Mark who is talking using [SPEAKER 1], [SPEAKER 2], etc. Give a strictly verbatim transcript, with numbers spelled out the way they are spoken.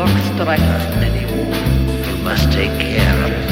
[SPEAKER 1] not strike us anymore. You must take care of